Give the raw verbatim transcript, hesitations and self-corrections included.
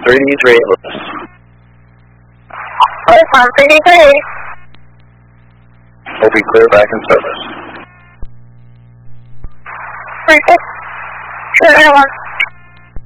three D three list. One three D three. Will be clear back in service. Three six. Two nine one.